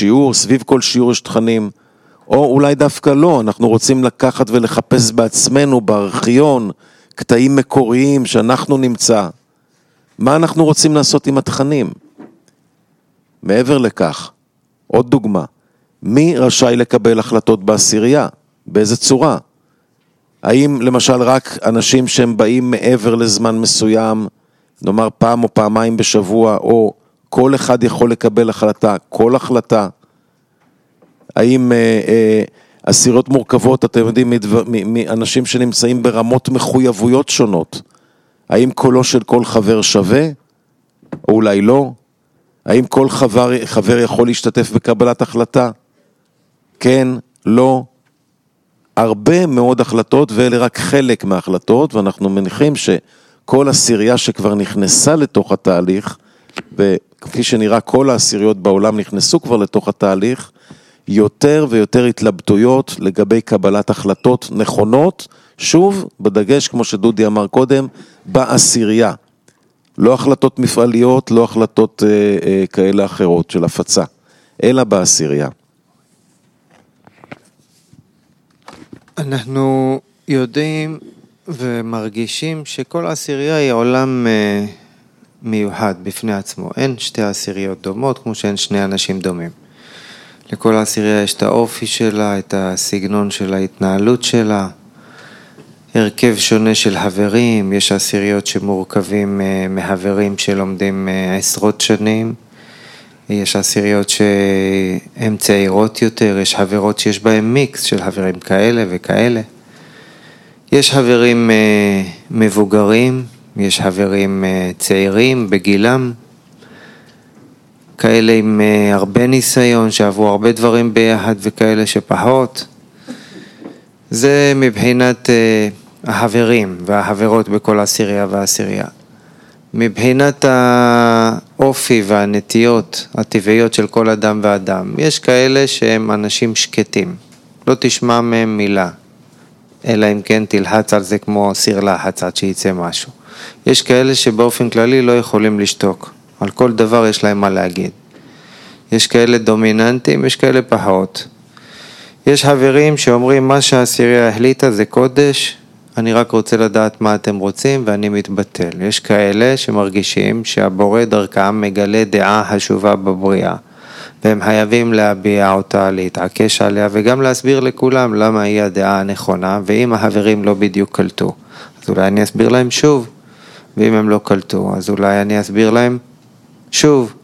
שיעור, סביב כל שיעור יש תכנים, או אולי דווקא לא, אנחנו רוצים לקחת ולחפש בעצמנו בארכיון, קטעים מקוריים שאנחנו נמצא. מה אנחנו רוצים לעשות עם התכנים? מעבר לכך, עוד דוגמה, מי רשאי לקבל החלטות בעשירייה? באיזה צורה? האם למשל רק אנשים שהם באים מעבר לזמן מסוים, נאמר פעם או פעמיים בשבוע, או כל אחד יכול לקבל החלטה, כל החלטה? האם אסירות מורכבות, אתם יודעים, מאנשים שנמצאים ברמות מחויבויות שונות, האם קולו של כל חבר שווה? או אולי לא? האם כל חבר יכול להשתתף בקבלת החלטה? כן, לא. הרבה מאוד החלטות, ואלה רק חלק מההחלטות, ואנחנו מניחים שכל עשירייה שכבר נכנסה לתוך התהליך, וכפי שנראה כל העשיריות בעולם נכנסו כבר לתוך התהליך, יותר ויותר התלבטויות לגבי קבלת החלטות נכונות, שוב, בדגש, כמו שדודי אמר קודם, בעשירייה. לא החלטות מפעליות, לא החלטות כאלה אחרות של הפצה, אלא בעשירייה. אנחנו יודעים ומרגישים שכל העשירייה היא עולם מיוחד בפני עצמו. אין שתי עשיריות דומות כמו שאין שני אנשים דומים. לכל העשירייה יש את האופי שלה, את הסגנון של ההתנהלות שלה, הרכב שונה של חברים, יש עשיריות שמורכבים מחברים שלומדים עשרות שנים, יש עשיריות שהן צעירות יותר, יש חברות שיש בהן מיקס של חברים כאלה וכאלה. יש חברים מבוגרים, יש חברים צעירים בגילם, כאלה עם הרבה ניסיון, שעברו הרבה דברים ביחד וכאלה שפחות. זה מבחינת החברים והחברות בכל עשירייה ועשירייה. מבחינת האופי והנטיות הטבעיות של כל אדם ואדם, יש כאלה שהם אנשים שקטים, לא תשמע מהם מילה, אלא אם כן תלחץ על זה כמו סיר לחץ עד שיצא משהו. יש כאלה שבאופן כללי לא יכולים לשתוק, על כל דבר יש להם מה להגיד. יש כאלה דומיננטים, יש כאלה פחות. יש חברים שאומרים מה שהעשירייה החליטה זה קודש, אני רק רוצה לדעת מה אתם רוצים ואני מתבטל. יש כאלה שמרגישים שהבורא דרכם מגלה דעה חשובה בבריאה, והם חייבים להביע אותה, להתעקש עליה וגם להסביר לכולם למה היא הדעה הנכונה, ואם החברים לא בדיוק קלטו, אז אולי אני אסביר להם שוב, ואם הם לא קלטו, אז אולי אני אסביר להם שוב.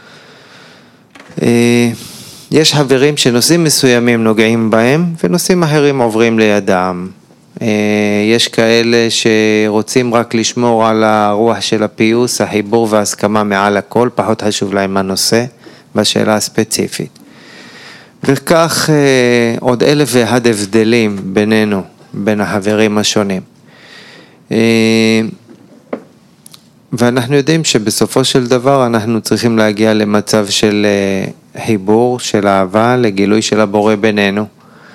יש חברים שנושאים מסוימים נוגעים בהם, ונושאים אחרים עוברים לידם. יש כאלה שרוצים רק לשמור על הרוח של הפיוס, החיבור וההסכמה מעל הכל, פחות חשוב להם הנושא בשאלה הספציפית. וכך עוד 1,001 הבדלים בינינו, בין החברים השונים. ואנחנו יודעים שבסופו של דבר אנחנו צריכים להגיע למצב של חיבור, של אהבה, לגילוי של הבורא בינינו.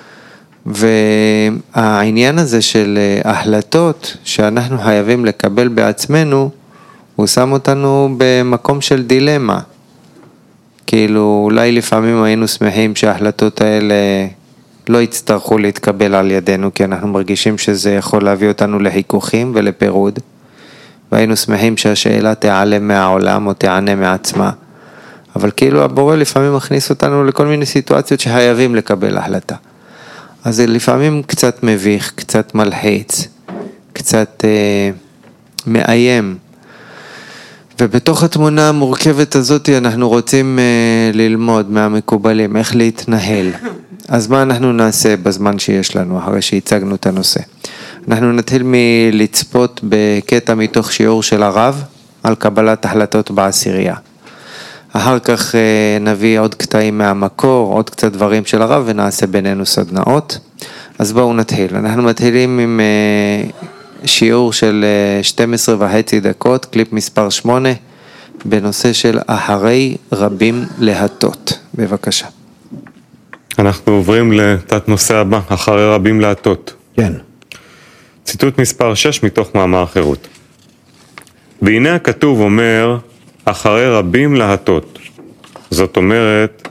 והעניין הזה של החלטות שאנחנו חייבים לקבל בעצמנו, הוא שם אותנו במקום של דילמה. כאילו אולי לפעמים היינו שמחים שההחלטות האלה לא יצטרכו להתקבל על ידינו, כי אנחנו מרגישים שזה יכול להביא אותנו לחיכוכים ולפירוד. והיינו שמחים שהשאלה תיעלם מהעולם או תיענה מעצמה. אבל כאילו הבורא לפעמים מכניס אותנו לכל מיני סיטואציות שחייבים לקבל החלטה. אז זה לפעמים קצת מביך, קצת מלחיץ, קצת מאיים. ובתוך התמונה המורכבת הזאת אנחנו רוצים ללמוד מהמקובלים, איך להתנהל. אז מה אנחנו נעשה בזמן שיש לנו, אחרי שהצגנו את הנושא? אנחנו נתחיל מלצפות בקטע מתוך שיעור של הרב, על קבלת החלטות בעשירייה. אחר כך נביא עוד קטעים מהמקור, עוד קצת דברים של הרב, ונעשה בינינו סדנאות. אז בואו נתחיל. אנחנו מתחילים עם שיעור של 12.5 דקות, קליפ מספר 8, בנושא של אחרי רבים להטות. בבקשה. אנחנו עוברים לתת נושא הבא, אחרי רבים להטות. כן. ציטוט מספר 6 מתוך מאמר חירות. והנה הכתוב אומר, אחרי רבים להטות. זאת אומרת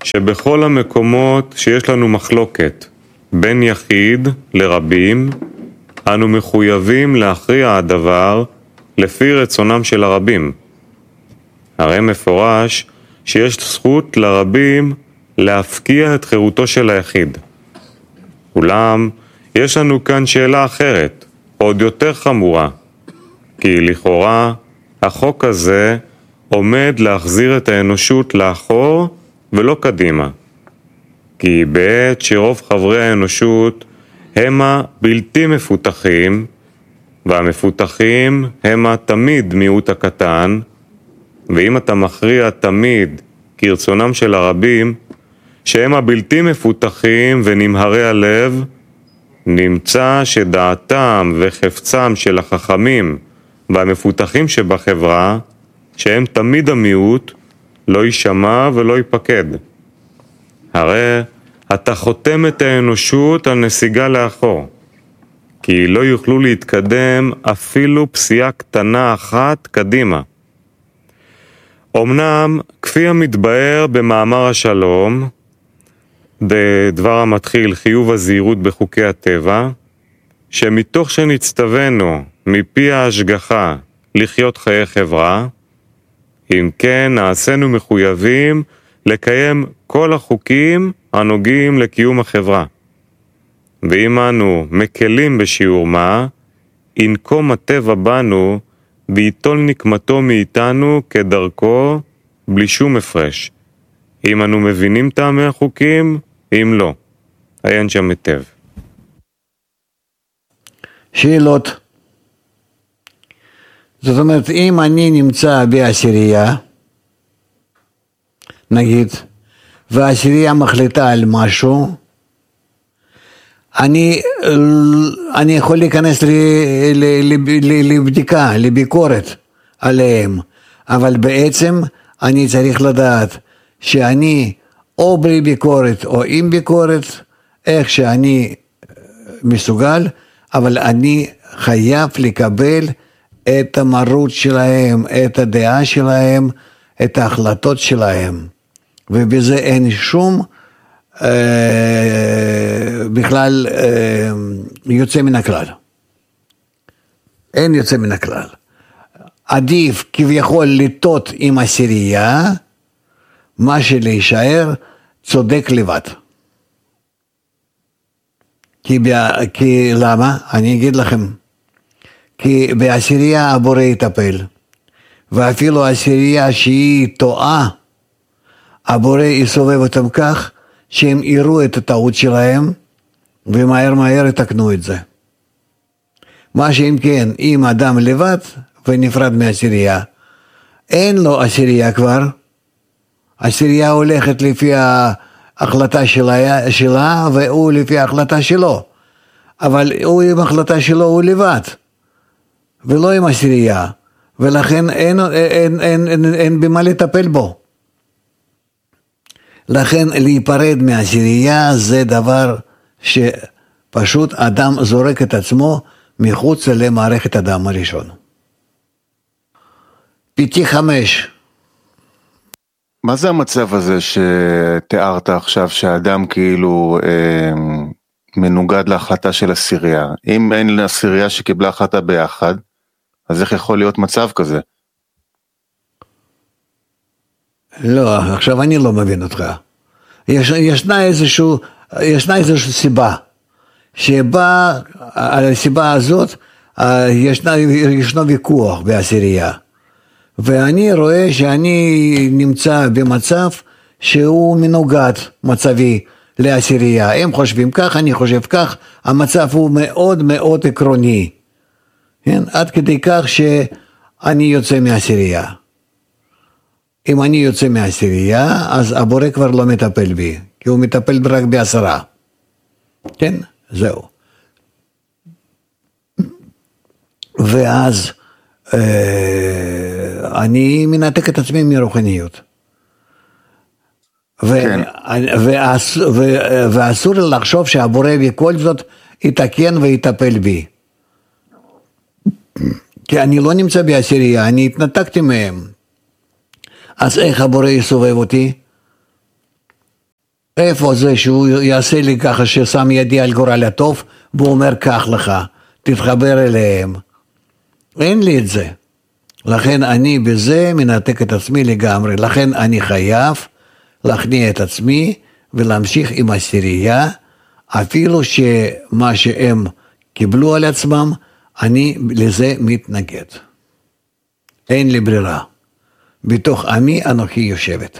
שבכל המקומות שיש לנו מחלוקת בין יחיד לרבים, אנו מחויבים להכריע הדבר לפי רצונם של הרבים. הרי מפורש שיש זכות לרבים להפקיע את חירותו של היחיד. אולם יש לנו כאן שאלה אחרת, עוד יותר חמורה, כי לכאורה החוק הזה עומד להחזיר את האנושות לאחור ולא קדימה. כי בעת שרוב חברי האנושות הם הבלתי מפותחים, והמפותחים הם תמיד מיעוט הקטן, ואם אתה מכריע תמיד כרצונם של הרבים, שהם הבלתי מפותחים ונמהרי הלב, נמצא שדעתם וחפצם של החכמים והמפותחים שבחברה, שהם תמיד המיעוט, לא יישמע ולא ייפקד. הרי אתה חותם את האנושות על נסיגה לאחור, כי לא יוכלו להתקדם אפילו פסיעה קטנה אחת קדימה. אמנם, כפי המתבאר במאמר השלום, בדבר המתחיל חיוב הזהירות בחוקי הטבע, שמתוך שנצטווינו מפי ההשגחה לחיות חיי חברה, אם כן נעשינו מחויבים לקיים כל החוקים הנוגעים לקיום החברה. ואם אנו מקלים בשיעור מה, ינקום הטבע בנו ויטול נקמתו מאיתנו כדרכו בלי שום הפרש. אם אנו מבינים טעמי החוקים, אם לא. עיין שם היטב. שאלות. זאת אומרת, אם אני נמצא בעשירייה, נגיד, והעשירייה מחליטה על משהו, אני יכול להיכנס לבדיקה, לביקורת עליהם, אבל בעצם אני צריך לדעת שאני או בלי ביקורת או עם ביקורת, איך שאני מסוגל, אבל אני חייב לקבל את המרות שלהם, את הדעה שלהם, את ההחלטות שלהם, ובזה אין שום בכלל יוצא מן הכלל. אין יוצא מן הכלל. עדיף כביכול לטעות עם עשירייה, מה שלהישאר צודק לבד. כי למה? אני אגיד לכם. כי בעשירייה הבורא יטפל, ואפילו עשירייה שהיא טועה, הבורא יסובב אותם כך, שהם יראו את הטעות שלהם, ומהר יתקנו את זה. מה שאם כן, אם אדם לבד ונפרד מעשירייה, אין לו עשירייה כבר, עשירייה הולכת לפי ההחלטה שלה, והוא לפי ההחלטה שלו, אבל הוא עם ההחלטה שלו הוא לבד, ולא עם עשירייה, ולכן אין במה לטפל בו. לכן להיפרד מעשירייה זה דבר שפשוט אדם זורק את עצמו מחוץ למערכת הדם הראשון. פיתי 5. מה זה המצב הזה שתיארת עכשיו, שהאדם כאילו מנוגד להחלטה של עשירייה? אם אין עשירייה שקיבלה החלטה ביחד, אז איך יכול להיות מצב כזה? לא, עכשיו אני לא מבין אותך. ישנה איזושהי סיבה, שבה על הסיבה הזאת ישנו ויכוח בעשירייה. ואני רואה שאני נמצא במצב שהוא מנוגד מצבי לעשירייה. הם חושבים כך, אני חושב כך, המצב הוא מאוד מאוד עקרוני. כן? עד כדי כך שאני יוצא מעשירייה. אם אני יוצא מעשירייה, אז הבורא כבר לא מטפל בי, כי הוא מטפל רק ב10. כן? זהו. ואז אני מנתק את עצמי מרוחניות. ואסור לחשוב שהבורא בכל זאת יתקן ויטפל בי. כי אני לא נמצא בעשירייה, אני התנתקתי מהם. אז איך הבורא יסובב אותי? איפה זה שהוא יעשה לי ככה ששם ידי על גורל הטוב, והוא אומר כך לך, תתחבר אליהם. אין לי את זה. לכן אני בזה מנתק את עצמי לגמרי. לכן אני חייב להכניע את עצמי ולהמשיך עם הסירייה, אפילו שמה שהם קיבלו על עצמם, אני לזה מתנגד. אין לי ברירה. בתוך עמי אנוכי יושבת.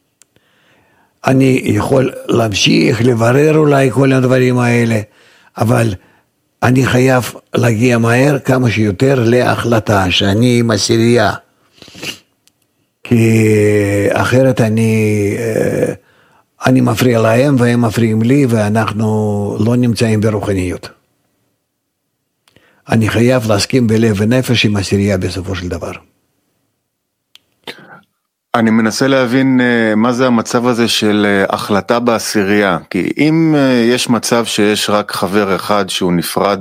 אני יכול להמשיך, לברר אולי כל הדברים האלה, אבל אני חייב להגיע מהר כמה שיותר להחלטה שאני עם הסירייה. כי אחרת אני מפריע להם והם מפריעים לי ואנחנו לא נמצאים ברוחניות. אני חייב להסכים בלב ונפש עם הסירייה בסופו של דבר. אני מנסה להבין מה זה המצב הזה של החלטה בעשירייה, כי אם יש מצב שיש רק חבר אחד שהוא נפרד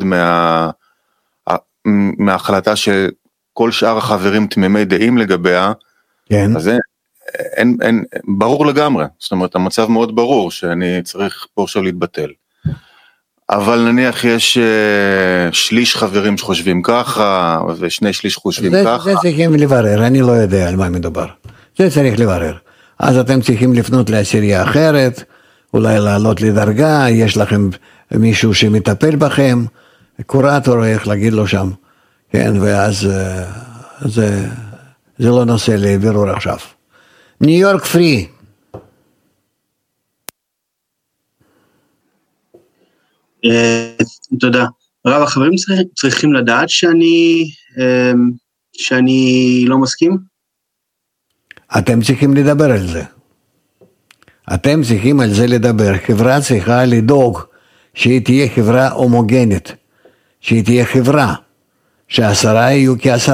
מההחלטה שכל שאר החברים תמימי דעים לגביה, כן. אז אין, ברור לגמרי, זאת אומרת המצב מאוד ברור שאני צריך פה עכשיו להתבטל. אבל נניח יש שליש חברים שחושבים ככה, ושני שליש חושבים ככה. זה צריכים לברר, אני לא יודע על מה מדובר. זה צריך לברר. אז אתם צריכים לפנות לעשירייה אחרת, אולי לעלות לדרגה, יש לכם מישהו שמטפל בכם, קורטור, איך להגיד לו שם, כן, ואז זה לא נושא לבירור עכשיו. ניו יורק פרי. תודה. רב, החברים צריכים לדעת שאני לא מסכים? אתם צריכים לדבר על זה. אתם צריכים על זה לדבר. חברה צריכה לדאוג שהיא תהיה חברה הומוגנית, שהיא תהיה חברה, ש10 יהיו כ10.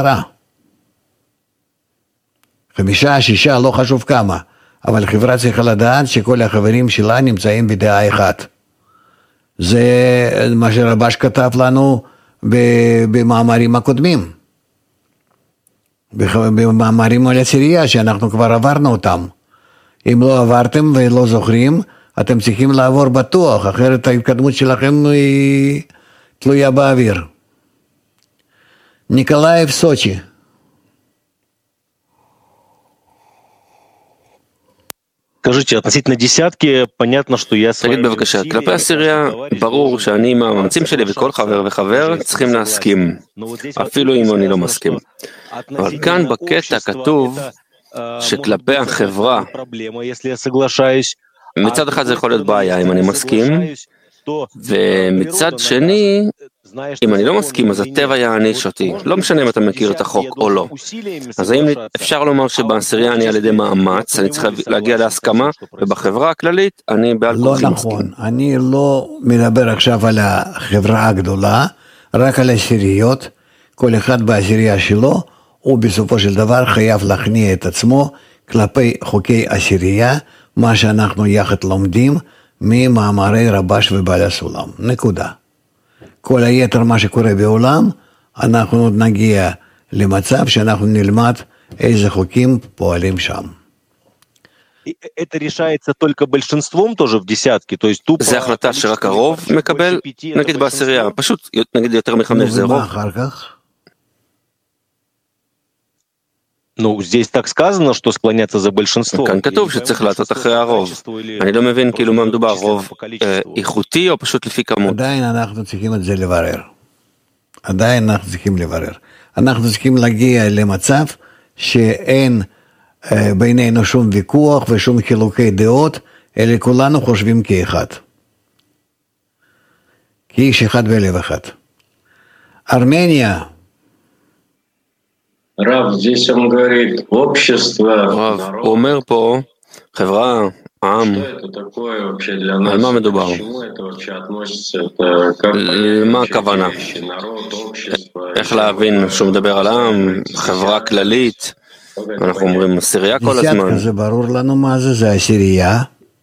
5, 6, לא חשוב כמה, אבל חברה צריכה לדעת שכל החברים שלה נמצאים בדעה אחת. זה מה שרבש כתב לנו במאמרים הקודמים. במאמרים על הסירייה שאנחנו כבר עברנו אותם. אם לא עברתם ולא זוכרים, אתם צריכים לעבור בטוח, אחרת ההתקדמות שלכם היא תלויה באוויר. ניקולאייב, סוצ'י. תגיד בבקשה, כלפי הסירייה, ברור שאני עם המאמצים שלי וכל חבר וחבר צריכים להסכים, אפילו אם אני לא מסכים. אבל כאן בקטע כתוב שכלפי החברה, מצד אחד זה יכול להיות בעיה אם אני מסכים, ומצד שני, אם אני לא מסכים, אז הטבע יעניש אותי. לא משנה אם אתה מכיר את החוק או לא. אז האם אפשר לומר שבעשירייה אני על ידי מאמץ, אני צריך להגיע להסכמה, ובחברה הכללית אני בעל כוחי מסכים. לא נכון, אני לא מדבר עכשיו על החברה הגדולה, רק על העשיריות. כל אחד בעשירייה שלו, הוא בסופו של דבר חייב להכניע את עצמו כלפי חוקי עשירייה, מה שאנחנו יחד לומדים ממאמרי רבש ובעל הסולם. נקודה. כל היתר מה שקורה בעולם, אנחנו עוד נגיע למצב שאנחנו נלמד איזה חוקים פועלים שם. זה החלטה שרק הרוב מקבל, נגיד בעשירייה, פשוט נגיד יותר מ5 זה רוב. ומה אחר כך? כאן כתוב שצריך לעשות אחרי הרוב. אני לא מבין כאילו מה מדובר, רוב איכותי או פשוט לפי כמות. עדיין אנחנו צריכים את זה לברר. עדיין אנחנו צריכים לברר. אנחנו צריכים להגיע למצב שאין בינינו שום ויכוח ושום חילוקי דעות, אלא כולנו חושבים כאחד. כאיש אחד בלב אחד. ארמניה. רב, הוא אומר פה, חברה, עם, על מה מדובר? מה הכוונה? איך להבין שהוא מדבר על עם, חברה כללית, אנחנו אומרים עשירייה כל הזמן. זה ברור לנו מה זה, זה עשירייה,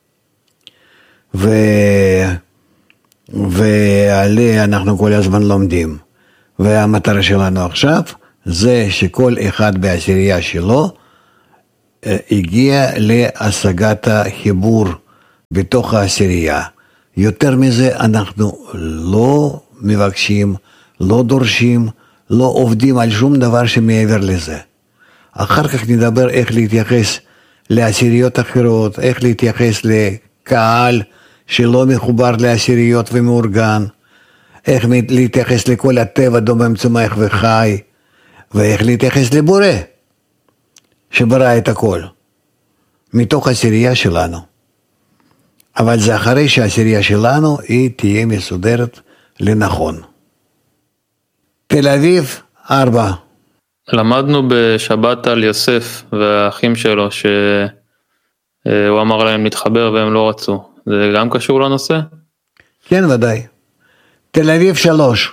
ועליה אנחנו כל הזמן לומדים, והמטרה שלנו עכשיו, זה שכל אחד בעשירייה שלו הגיע להשגת החיבור בתוך העשירייה. יותר מזה אנחנו לא מבקשים, לא דורשים, לא עובדים על שום דבר שמעבר לזה. אחר כך נדבר איך להתייחס לעשיריות אחרות, איך להתייחס לקהל שלא מחובר לעשיריות ומאורגן, איך להתייחס לכל הטבע דומם צומח וחי, ואיך להתייחס לבורא שברא את הכל מתוך העשירייה שלנו. אבל זה אחרי שהעשירייה שלנו היא תהיה מסודרת לנכון. תל אביב 4. למדנו בשבת על יוסף והאחים שלו שהוא אמר להם להתחבר והם לא רצו. זה גם קשור לנושא? כן, ודאי. תל אביב 3.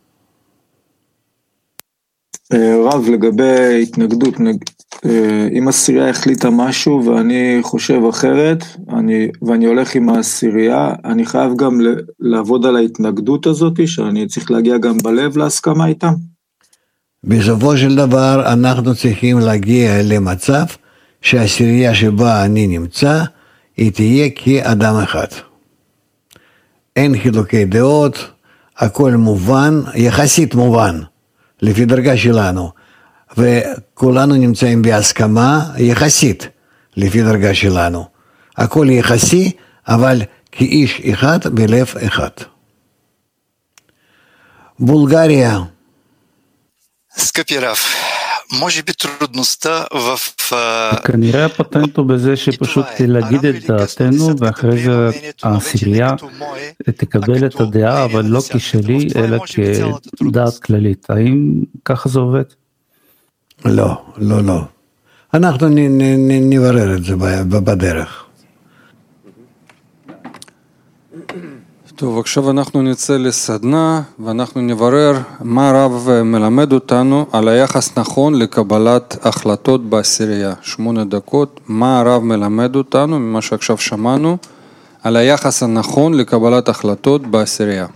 רב, לגבי התנגדות, אם העשירייה החליטה משהו ואני חושב אחרת, ואני הולך עם העשירייה, אני חייב גם לעבוד על ההתנגדות הזאת, שאני צריך להגיע גם בלב להסכמה איתם. בסופו של דבר אנחנו צריכים להגיע למצב שהעשירייה שבה אני נמצא, היא תהיה כאדם אחד. אין חילוקי דעות, הכל מובן, יחסית מובן, לפי דרגה שלנו. וכולנו נמצאים בהסכמה יחסית, לפי דרגה שלנו. הכל יחסי, אבל כאיש אחד בלב אחד. בולגריה. Скъпи Рав, може би трудността в... כנראה הפטנט הוא בזה שפשוט להגיד את דעתנו, ואחרי זה העשירייה תקבל את הדעה, אבל לא כשלי, אלא כדעת כללית. האם ככה זה עובד? לא, לא, לא. אנחנו נברר את זה בדרך. טוב, עכשיו אנחנו נצא לסדנה ואנחנו נברר מה הרב מלמד אותנו על היחס נכון לקבלת החלטות בעשירייה. 8 דקות, מה הרב מלמד אותנו ממה שעכשיו שמענו על היחס הנכון לקבלת החלטות בעשירייה.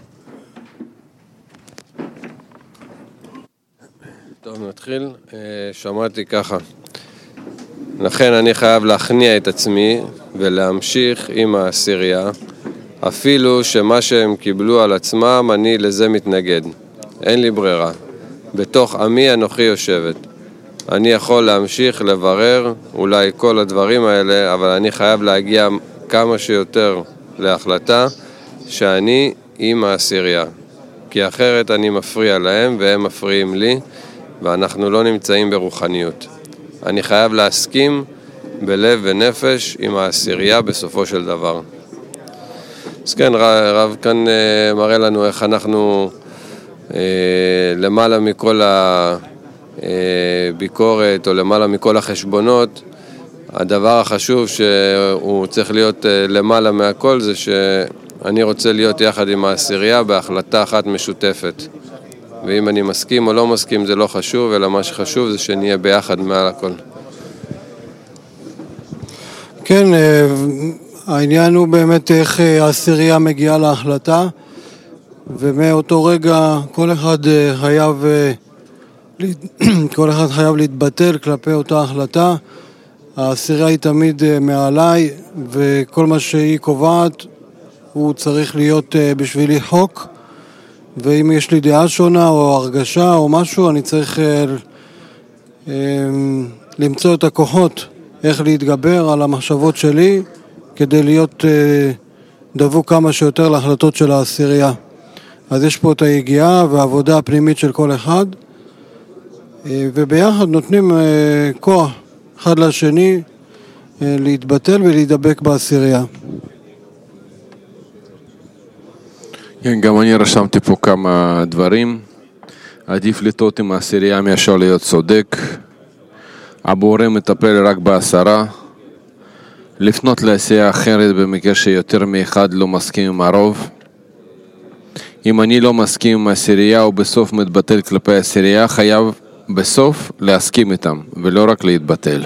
טוב, נתחיל. שמעתי ככה. לכן אני חייב להכניע את עצמי ולהמשיך עם העשירייה. אפילו שמה שהם קיבלו על עצמם, אני לזה מתנגד. אין לי ברירה. בתוך עמי אנוכי יושבת. אני יכול להמשיך לברר אולי כל הדברים האלה, אבל אני חייב להגיע כמה שיותר להחלטה שאני עם העשירייה. כי אחרת אני מפריע להם והם מפריעים לי, ואנחנו לא נמצאים ברוחניות. אני חייב להסכים בלב ונפש עם העשירייה בסופו של דבר. אז כן, רב כאן מראה לנו איך אנחנו למעלה מכל הביקורת או למעלה מכל החשבונות, הדבר החשוב שהוא צריך להיות למעלה מהכל זה שאני רוצה להיות יחד עם העשירייה בהחלטה אחת משותפת. ואם אני מסכים או לא מסכים זה לא חשוב, אלא מה שחשוב זה שנהיה ביחד מעל הכל. כן, העניין הוא באמת איך העשירייה מגיעה להחלטה, ומאותו רגע כל אחד חייב להתבטל כלפי אותה החלטה. העשירייה היא תמיד מעליי, וכל מה שהיא קובעת הוא צריך להיות בשבילי חוק, ואם יש לי דעה שונה או הרגשה או משהו, אני צריך למצוא את הכוחות איך להתגבר על המחשבות שלי, כדי להיות דבוק כמה שיותר להחלטות של העשירייה. אז יש פה את היגיעה והעבודה הפנימית של כל אחד, וביחד נותנים כוח אחד לשני להתבטל ולהידבק בעשירייה. כן, גם אני רשמתי פה כמה דברים. עדיף לטעות עם העשירייה מאשר להיות צודק. הבורא מטפל רק בעשרה. לפנות לעשייה אחרת במקרה שיותר מאחד לא מסכים עם הרוב. אם אני לא מסכים עם העשירייה או בסוף מתבטל כלפי העשירייה, חייב בסוף להסכים איתם ולא רק להתבטל.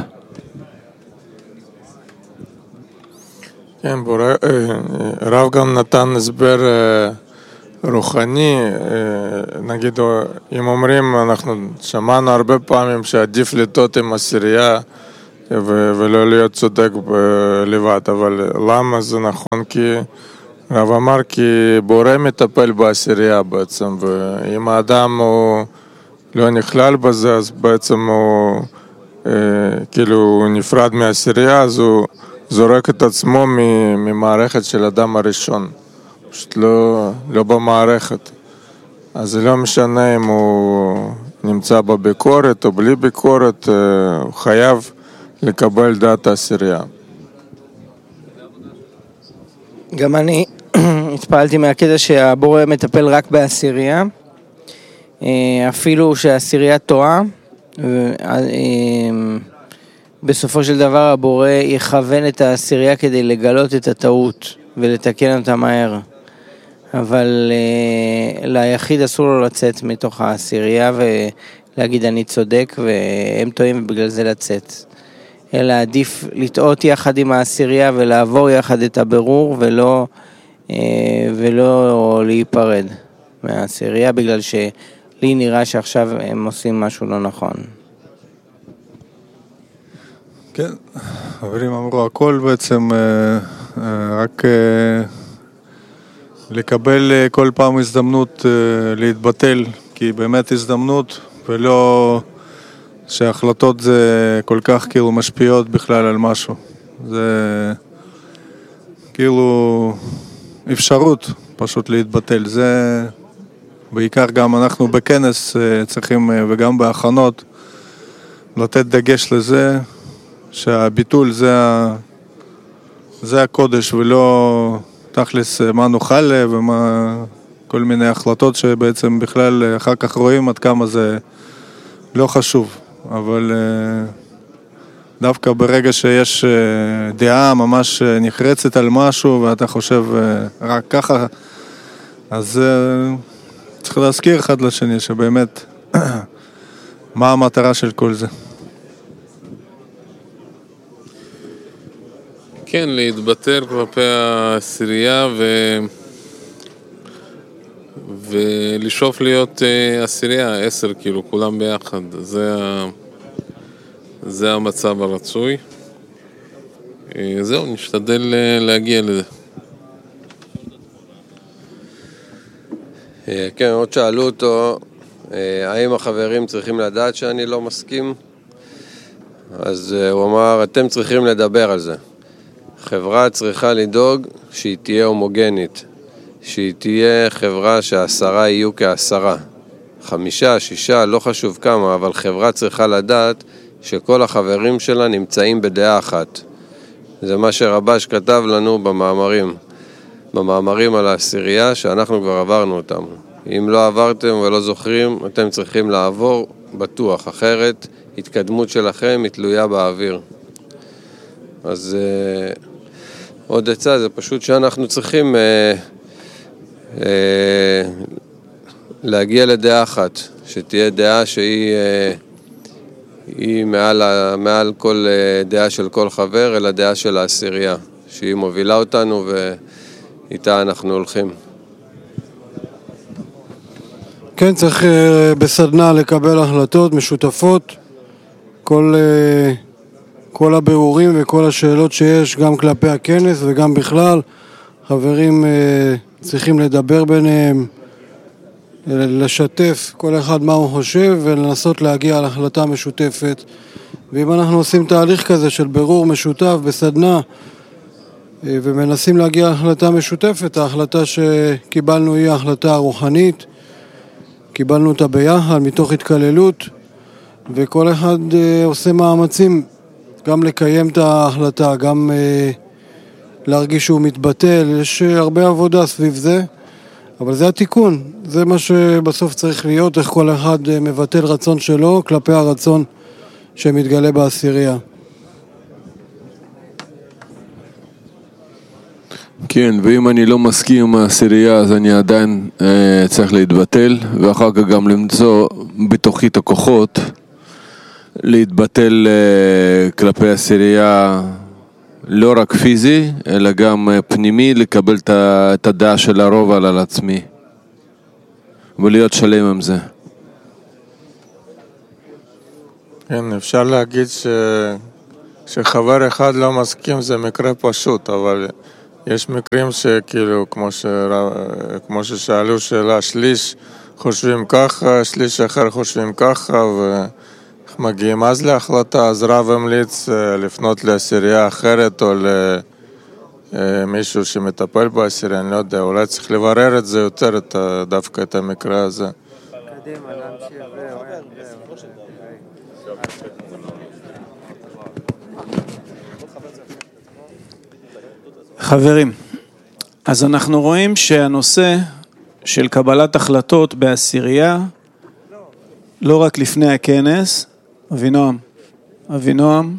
כן, רב גם נתן הסבר רוחני, נגיד אם אומרים, אנחנו שמענו הרבה פעמים שעדיף לטעות עם עשירייה ולא להיות צודק לבד. אבל למה זה נכון? כי הרב אמר כי בורא מטפל בעשירייה בעצם, ואם האדם הוא לא נכלל בזה, אז בעצם הוא כאילו הוא נפרד מהעשירייה, אז הוא זורק את עצמו ממערכת של אדם הראשון, פשוט לא במערכת. אז זה לא משנה אם הוא נמצא בביקורת או בלי ביקורת, הוא חייב לקבל דעת העשירייה. גם אני התפעלתי מהקטע שהבורא מטפל רק בעשירייה, אפילו שהעשירייה טועה, בסופו של דבר הבורא יכוון את העשירייה כדי לגלות את הטעות ולתקן אותה מהר. אבל ליחיד אסור לו לצאת מתוך העשירייה ולהגיד אני צודק והם טועים ובגלל זה לצאת. אלא עדיף לטעות יחד עם העשירייה ולעבור יחד את הבירור ולא להיפרד מהעשירייה, בגלל שלי נראה שעכשיו הם עושים משהו לא נכון. כן, חברים אמרו הכל בעצם, רק לקבל כל פעם הזדמנות להתבטל, כי באמת הזדמנות, ולא שההחלטות זה כל כך כאילו משפיעות בכלל על משהו. זה כאילו אפשרות פשוט להתבטל. זה בעיקר גם אנחנו בכנס צריכים וגם בהכנות לתת דגש לזה, שהביטול זה הקודש ולא תכלס מה נוכל ומה כל מיני החלטות שבעצם בכלל אחר כך רואים עד כמה זה לא חשוב. אבל דווקא ברגע שיש דעה ממש נחרצת על משהו ואתה חושב רק ככה, אז צריך להזכיר אחד לשני שבאמת מה המטרה של כל זה. כן, להתבטל כלפי העשירייה ולשאוף להיות עשירייה, 10 כאילו, כולם ביחד. זה המצב הרצוי. זהו, נשתדל להגיע לזה. כן, עוד שאלו אותו, האם החברים צריכים לדעת שאני לא מסכים? אז הוא אמר, אתם צריכים לדבר על זה. חברה צריכה לדאוג שהיא תהיה הומוגנית, שהיא תהיה חברה שהעשרה יהיו כעשרה, 5, 6, לא חשוב כמה, אבל חברה צריכה לדעת שכל החברים שלה נמצאים בדעה אחת. זה מה שרבש כתב לנו במאמרים על העשירייה, שאנחנו כבר עברנו אותם. אם לא עברתם ולא זוכרים, אתם צריכים לעבור בטוח, אחרת התקדמות שלכם היא תלויה באוויר. אז עוד עצה, זה פשוט שאנחנו צריכים להגיע לדעה אחת, שתהיה דעה שהיא מעל כל דעה של כל חבר, אלא דעה של העשירייה, שהיא מובילה אותנו ואיתה אנחנו הולכים. כן, צריך בסדנה לקבל החלטות משותפות, כל הבירורים וכל השאלות שיש גם כלפי הכנס וגם בכלל. חברים צריכים לדבר ביניהם, לשתף כל אחד מה הוא חושב ולנסות להגיע להחלטה משותפת. ואם אנחנו עושים תהליך כזה של בירור משותף בסדנה ומנסים להגיע להחלטה משותפת, ההחלטה שקיבלנו היא ההחלטה הרוחנית, קיבלנו אותה ביחד מתוך התקללות, וכל אחד עושה מאמצים גם לקיים את ההחלטה, גם להרגיש שהוא מתבטל. יש הרבה עבודה סביב זה, אבל זה התיקון, זה מה שבסוף צריך להיות, איך כל אחד מבטל רצון שלו כלפי הרצון שמתגלה בעשירייה. כן, ואם אני לא מסכים עם העשירייה, אז אני עדיין צריך להתבטל, ואחר כך גם למצוא בתוכי את הכוחות להתבטל כלפי העשירייה, לא רק פיזי, אלא גם פנימי, לקבל את הדעה של הרוב על עצמי, ולהיות שלם עם זה. כן, אפשר להגיד שחבר אחד לא מסכים זה מקרה פשוט, אבל יש מקרים שכאילו, כמו ששאלו שאלה, שליש חושבים ככה, שליש אחר חושבים ככה, ומגיעים אז להחלטה, אז רב המליץ לפנות לעשירייה אחרת, או למישהו שמטפל בעשירייה, אני לא יודע, אולי צריך לברר את זה יותר, דווקא את המקרה הזה. חברים, אז אנחנו רואים שהנושא של קבלת החלטות בעשירייה, לא רק לפני הכנס, אבינועם,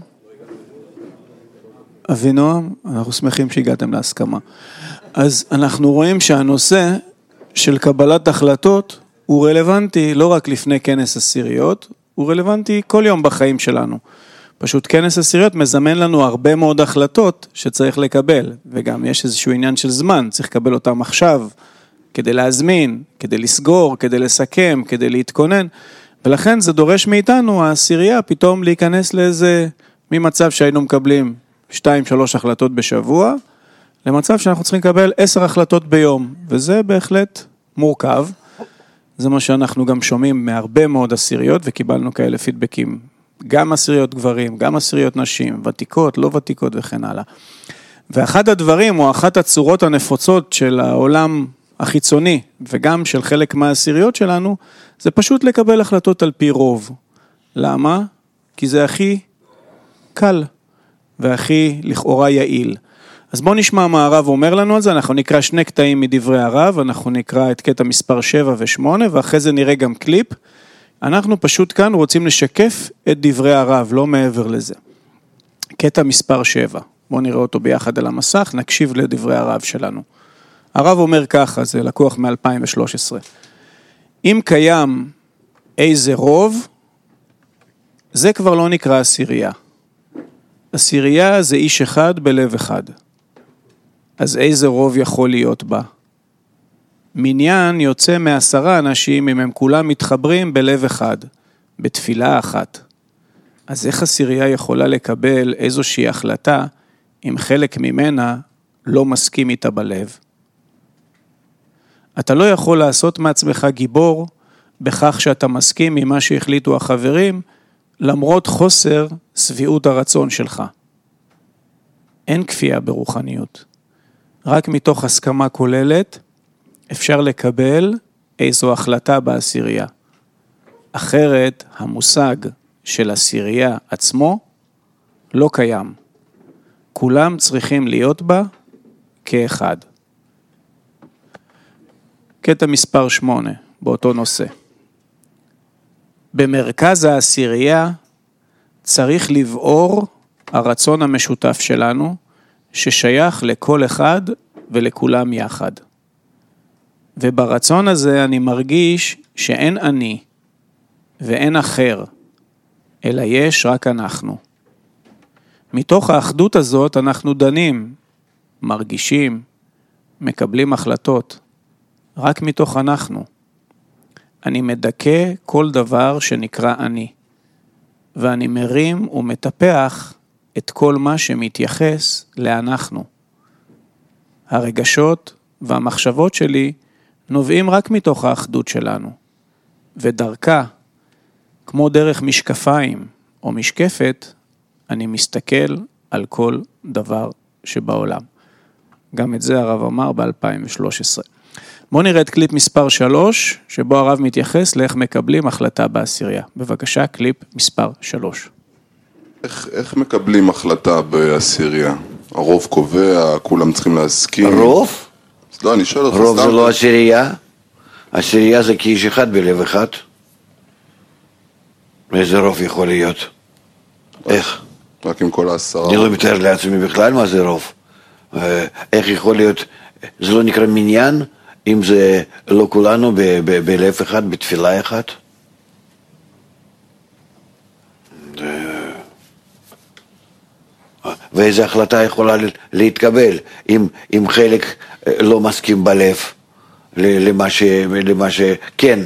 אנחנו שמחים שהגעתם להסכמה. אז אנחנו רואים שהנושא של קבלת החלטות הוא רלוונטי לא רק לפני כנס עשיריות, הוא רלוונטי כל יום בחיים שלנו. פשוט כנס עשיריות מזמן לנו הרבה מאוד החלטות שצריך לקבל, וגם יש איזשהו עניין של זמן, צריך לקבל אותם עכשיו, כדי להזמין, כדי לסגור, כדי לסכם, כדי להתכונן, ולכן זה דורש מאיתנו, העשירייה, פתאום להיכנס לאיזה, ממצב שהיינו מקבלים 2-3 החלטות בשבוע, למצב שאנחנו צריכים לקבל 10 החלטות ביום, וזה בהחלט מורכב, זה מה שאנחנו גם שומעים מהרבה מאוד עשיריות, וקיבלנו כאלה פידבקים, גם עשיריות גברים, גם עשיריות נשים, ותיקות, לא ותיקות וכן הלאה. ואחד הדברים, או אחת הצורות הנפוצות של העולם החיצוני, וגם של חלק מהעשיריות שלנו, זה פשוט לקבל החלטות על פי רוב. למה? כי זה הכי קל, והכי לכאורה יעיל. אז בואו נשמע מה הרב אומר לנו על זה, אנחנו נקרא 2 קטעים מדברי הרב, אנחנו נקרא את קטע מספר 7 ו8, ואחרי זה נראה גם קליפ. אנחנו פשוט כאן רוצים לשקף את דברי הרב, לא מעבר לזה. קטע מספר 7, בואו נראה אותו ביחד על המסך, נקשיב לדברי הרב שלנו. הרב אומר ככה, זה לקוח מ-2013. אם קיים איזה רוב, זה כבר לא נקרא עשירייה. עשירייה זה איש אחד בלב אחד. אז איזה רוב יכול להיות בה? מניין יוצא מ10 אנשים אם הם כולם מתחברים בלב אחד, בתפילה אחת. אז איך עשירייה יכולה לקבל איזושהי החלטה אם חלק ממנה לא מסכים איתה בלב? אתה לא יכול לעשות מעצמך גיבור בכך שאתה מסכים ממה שהחליטו החברים, למרות חוסר שביעות הרצון שלך. אין כפייה ברוחניות. רק מתוך הסכמה כוללת, אפשר לקבל איזו החלטה בעשירייה. אחרת, המושג של עשירייה עצמו לא קיים. כולם צריכים להיות בה כאחד. קטע מספר 8, באותו נושא. במרכז העשירייה צריך לבעור הרצון המשותף שלנו, ששייך לכל אחד ולכולם יחד. וברצון הזה אני מרגיש שאין אני ואין אחר, אלא יש רק אנחנו. מתוך האחדות הזאת אנחנו דנים, מרגישים, מקבלים החלטות, רק מתוך אנחנו. אני מדכא כל דבר שנקרא אני, ואני מרים ומטפח את כל מה שמתייחס לאנחנו. הרגשות והמחשבות שלי נובעים רק מתוך האחדות שלנו, ודרכה, כמו דרך משקפיים או משקפת, אני מסתכל על כל דבר שבעולם. גם את זה הרב אמר ב-2013. בואו נראה את קליפ מספר 3, שבו הרב מתייחס לאיך מקבלים החלטה בעשירייה. בבקשה, קליפ מספר 3. איך מקבלים החלטה בעשירייה? הרוב קובע, כולם צריכים להסכים. רוב? לא, אני שואל אותך. רוב זה לא עשירייה? עשירייה זה כאיש אחד בלב אחד. איזה רוב יכול להיות? איך? רק עם כל 10. אני לא מתאר לעצמי בכלל מה זה רוב. איך יכול להיות? זה לא נקרא מניין? אם זה לא כולנו בלב אחד, בתפילה אחת? ואיזה החלטה יכולה להתקבל אם חלק לא מסכים בלב למה שכן,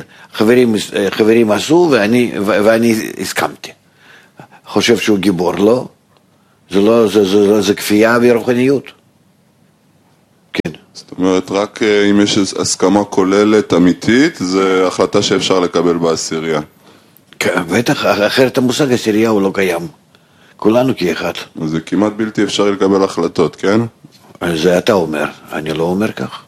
חברים עשו ואני הסכמתי. חושב שהוא גיבור, לא? זה כפייה ורוחניות. כן. זאת אומרת, רק אם יש הסכמה כוללת אמיתית, זה החלטה שאפשר לקבל בעשירייה. כן, בטח, אחרת המושג עשירייה הוא לא קיים. כולנו כאחד. זה כמעט בלתי אפשרי לקבל החלטות, כן? זה אתה אומר, אני לא אומר כך.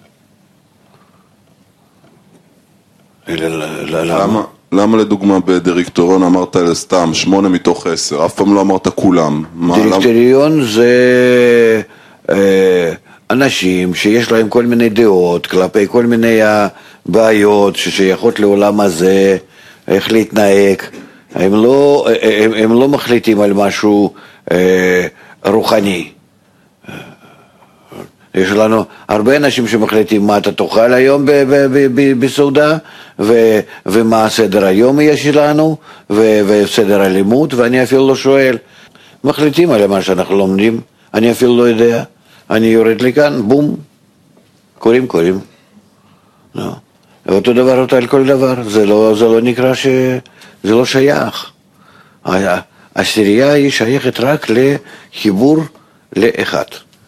למה לדוגמה בדירקטוריון אמרת סתם 8 מתוך 10, אף פעם לא אמרת כולם? דירקטוריון זה אנשים שיש להם כל מיני דעות כלפי כל מיני בעיות ששייכות לעולם הזה, איך להתנהג. הם לא מחליטים על משהו רוחני. יש לנו הרבה אנשים שמחליטים מה אתה תאכל היום בסעודה, ומה סדר היום יש לנו, וסדר הלימוד, ואני אפילו לא שואל. מחליטים על מה שאנחנו לומדים, אני אפילו לא יודע. אני יורד לכאן, בום, קוראים. לא. ואותו דבר על כל דבר, זה לא נקרא זה לא שייך. העשירייה היא שייכת רק לחיבור לאחד.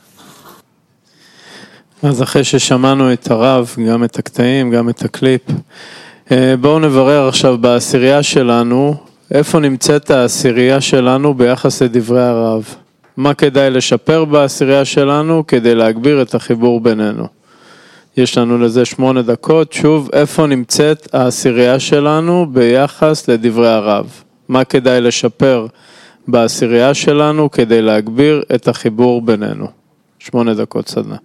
אז אחרי ששמענו את הרב, גם את הקטעים, גם את הקליפ, בואו נברר עכשיו בעשירייה שלנו, איפה נמצאת העשירייה שלנו ביחס לדברי הרב. מה כדאי לשפר בעשירייה שלנו כדי להגביר את החיבור בינינו. יש לנו לזה 8 דקות, שוב, איפה נמצאת העשירייה שלנו ביחס לדברי הרב. מה כדאי לשפר בעשירייה שלנו כדי להגביר את החיבור בינינו. 8 דקות סדנה.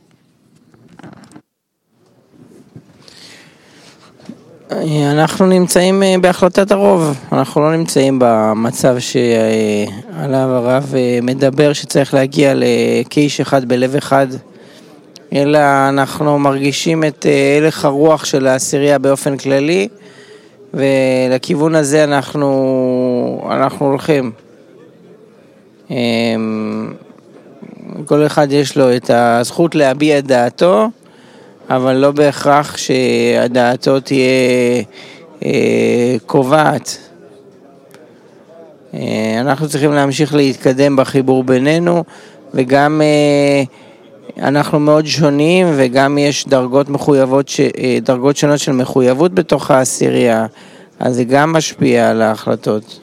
אנחנו נמצאים בהחלטת הרוב, אנחנו לא נמצאים במצב שעליו הרב מדבר שצריך להגיע לכיש אחד בלב אחד, אלא אנחנו מרגישים את הלך הרוח של העשירייה באופן כללי, ולכיוון הזה אנחנו הולכים. כל אחד יש לו את הזכות להביע את דעתו, אבל לא בהכרח שהדעתו תהיה קובעת. אנחנו צריכים להמשיך להתקדם בחיבור בינינו, וגם אנחנו מאוד שונים, וגם יש דרגות שונות של מחויבות בתוך העשירייה, אז זה גם משפיע על ההחלטות.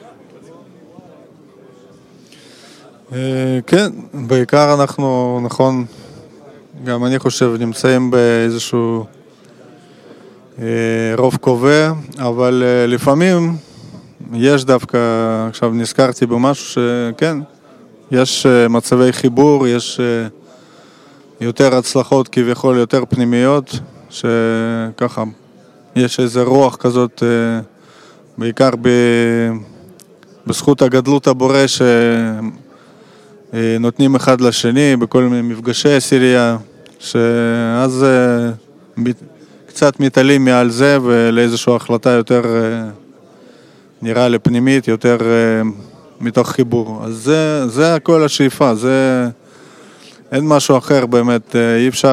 כן, בעיקר אנחנו, נכון, גם אני חושב נמצאים באיזשהו רוב קובע, אבל לפעמים יש דווקא, עכשיו נזכרתי במשהו שכן, יש מצבי חיבור, יש יותר הצלחות כביכול, יותר פנימיות, שככה יש איזה רוח כזאת, בעיקר בזכות הגדלות הבורא שנותנים אחד לשני בכל מיני מפגשי עשירייה, שאז קצת מתעלים מעל זה ולאיזושהי החלטה יותר נראה לי פנימית, יותר מתוך חיבור. אז זה הכל השאיפה, אין משהו אחר באמת, אי אפשר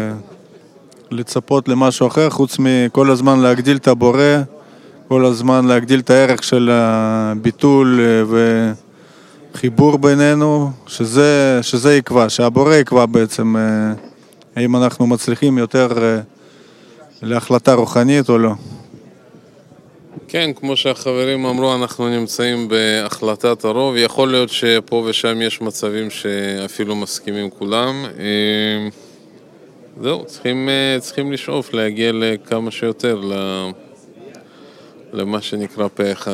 לצפות למשהו אחר חוץ מכל הזמן להגדיל את הבורא, כל הזמן להגדיל את הערך של הביטול וחיבור בינינו, שזה יקבע, שהבורא יקבע בעצם האם אנחנו מצליחים יותר להחלטה רוחנית או לא. כן, כמו שהחברים אמרו, אנחנו נמצאים בהחלטת הרוב. יכול להיות שפה ושם יש מצבים שאפילו מסכימים כולם. זהו, צריכים לשאוף להגיע לכמה שיותר למה שנקרא פה אחד.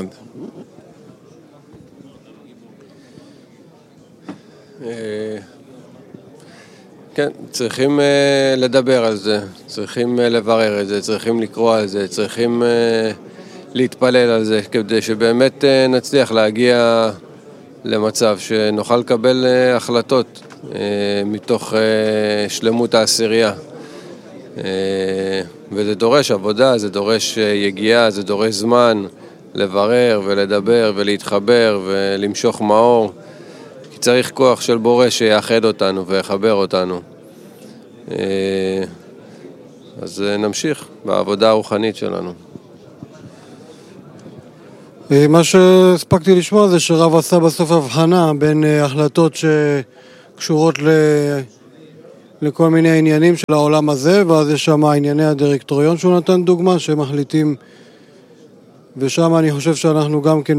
כן, צריכים לדבר על זה, צריכים לברר את זה, צריכים לקרוא על זה, צריכים להתפלל על זה, כדי שבאמת נצליח להגיע למצב שנוכל לקבל החלטות מתוך שלמות העשירייה. וזה דורש עבודה, זה דורש יגיעה, זה דורש זמן לברר ולדבר ולהתחבר ולמשוך מאור. כי צריך כוח של בורא שיאחד אותנו ויחבר אותנו. אז נמשיך בעבודה הרוחנית שלנו. מה שהספקתי לשמוע זה שרב עשה בסוף הבחנה בין החלטות שקשורות לכל מיני עניינים של העולם הזה, ואז יש שם ענייני הדירקטוריון שהוא נתן דוגמה, שמחליטים, ושם אני חושב שאנחנו גם כן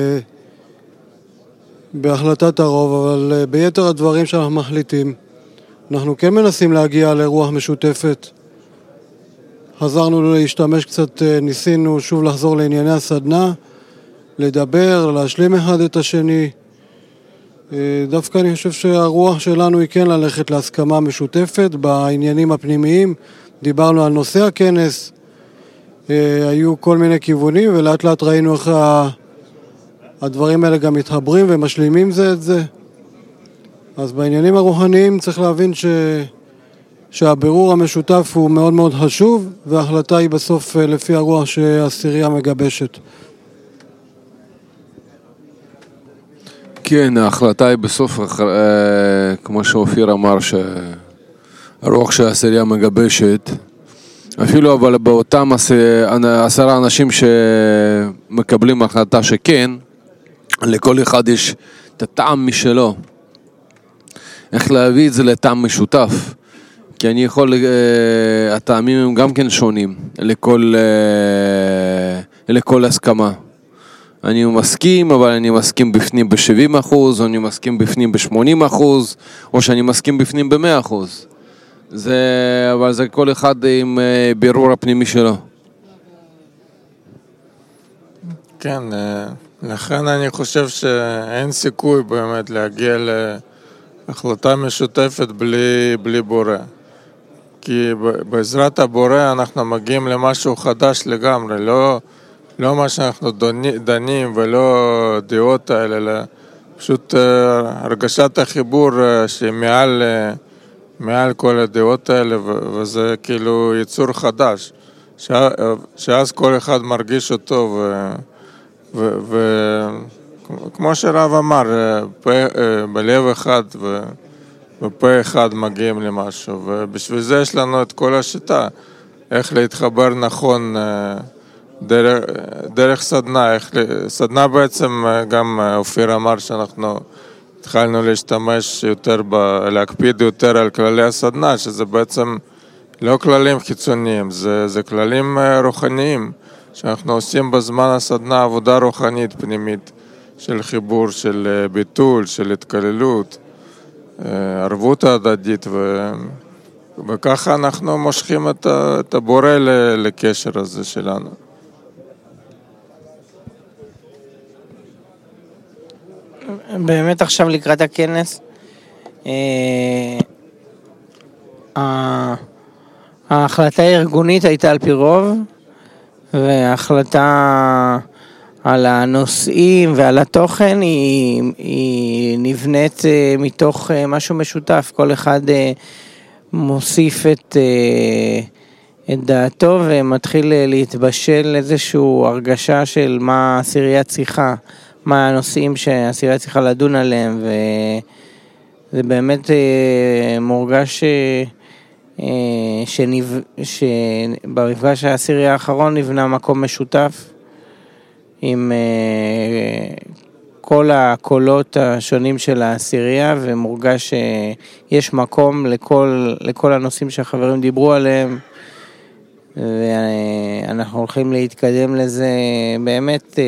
בהחלטת הרוב, אבל ביתר הדברים שאנחנו מחליטים, אנחנו כן מנסים להגיע לרוח משותפת. חזרנו להשתמש קצת, ניסינו שוב לחזור לענייני הסדנה, לדבר, להשלים אחד את השני. דווקא אני חושב שהרוח שלנו היא כן ללכת להסכמה משותפת בעניינים הפנימיים. דיברנו על נושא הכנס, היו כל מיני כיוונים, ולאט לאט ראינו איך הדברים האלה גם מתחברים ומשלימים זה את זה. אז בעניינים הרוחניים צריך להבין שהבירור המשותף הוא מאוד מאוד חשוב, וההחלטה היא בסוף לפי הרוח שהעשירייה מגבשת. כן, ההחלטה היא בסוף, כמו שאופיר אמר, שהרוח שהעשירייה מגבשת, אפילו אבל באותם 10 אנשים שמקבלים החלטה שכן, לכל אחד יש את הטעם משלו. איך להביא את זה לטעם משותף? כי אני יכול, הטעמים הם גם כן שונים לכל הסכמה. אני מסכים, אבל אני מסכים בפנים ב-70%, או אני מסכים בפנים ב-80%, או שאני מסכים בפנים ב-100%. אבל זה כל אחד עם בירור הפנימי שלו. כן, לכן אני חושב שאין סיכוי באמת להגיע להחלטה משותפת בלי בורא. כי בעזרת הבורא אנחנו מגיעים למשהו חדש לגמרי, לא מה שאנחנו דנים ולא דעות האלה, אלא פשוט הרגשת החיבור שמעל כל הדעות האלה, וזה כאילו יצור חדש, שאז כל אחד מרגיש אותו, וכמו שרב אמר, בלב אחד ופה אחד מגיעים למשהו, ובשביל זה יש לנו את כל השיטה, איך להתחבר נכון דרך סדנה. סדנה בעצם, גם אופיר אמר שאנחנו התחלנו להשתמש יותר, להקפיד יותר על כללי הסדנה, שזה בעצם לא כללים חיצוניים, זה כללים רוחניים, שאנחנו עושים בזמן הסדנה עבודה רוחנית פנימית, של חיבור, של ביטול, של התקללות, ערבות ההדדית, וככה אנחנו מושכים את הבורא לקשר הזה שלנו. באמת עכשיו לקראת הכנס, ההחלטה הארגונית הייתה על פי רוב, וההחלטה על הנושאים ועל התוכן היא נבנית מתוך משהו משותף. כל אחד מוסיף את דעתו ומתחיל להתבשל איזושהי הרגשה של מה העשירייה צריכה, מה הנושאים שהעשירייה צריכה לדון עליהם, וזה באמת מורגש שבמפגש העשירי האחרון נבנה מקום משותף עם כל הקולות השונים של העשירייה, ומורגש שיש מקום לכל הנושאים שהחברים דיברו עליהם, ואנחנו הולכים להתקדם לזה באמת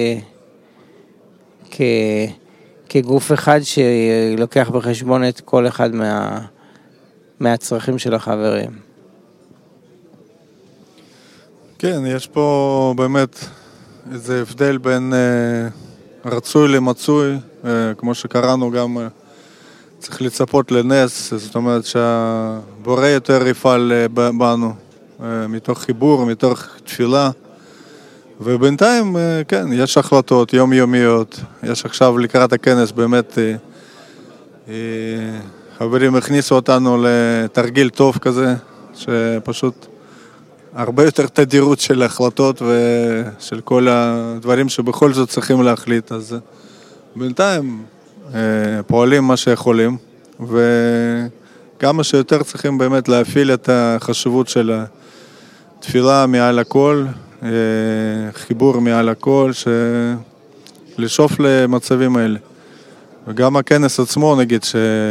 כגוף אחד שלוקח בחשבון את כל אחד מהצרכים של החברים. כן, יש פה באמת איזה הבדל בין רצוי למצוי, כמו שקראנו גם צריך לצפות לנס, זאת אומרת שהבורא יותר יפעל בנו, מתוך חיבור, מתוך תפילה, ובינתיים, כן, יש החלטות יומיומיות, יש עכשיו לקראת הכנס באמת, חברים הכניסו אותנו לתרגיל טוב כזה, שפשוט הרבה יותר תדירות של החלטות ושל כל הדברים שבכל זאת צריכים להחליט, אז בינתיים פועלים מה שיכולים, וכמה שיותר צריכים באמת להפעיל את החשיבות של התפילה מעל הכל, חיבור מעל הכל, לשאוף למצבים האלה. וגם הכנס עצמו, נגיד,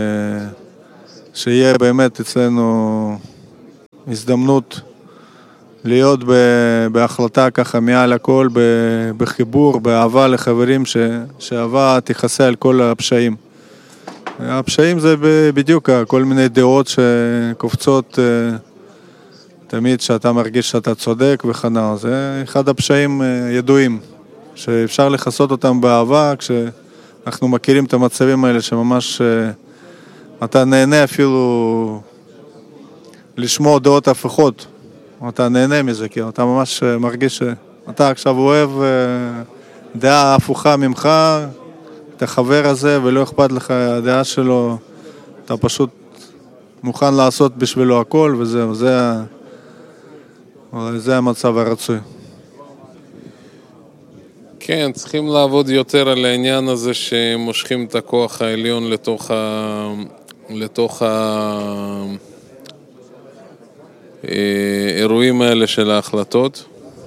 שיהיה באמת אצלנו הזדמנות להיות בהחלטה ככה מעל הכל, בחיבור, באהבה לחברים, שאהבה תכסה על כל הפשעים. הפשעים זה בדיוק כל מיני דעות שקופצות תמיד שאתה מרגיש שאתה צודק וכנה. זה אחד הפשעים ידועים, שאפשר לחסות אותם באהבה, כשאנחנו מכירים את המצבים האלה שממש אתה נהנה אפילו לשמוע דעות הפכות. אתה נהנה מזה, כי אתה ממש מרגיש שאתה עכשיו אוהב דעה הפוכה ממך, את החבר הזה, ולא אכפת לך הדעה שלו, אתה פשוט מוכן לעשות בשבילו הכל, וזהו, זה המצב הרצוי. כן, צריכים לעבוד יותר על העניין הזה שמושכים את הכוח העליון לתוך האירועים האלה של ההחלטות,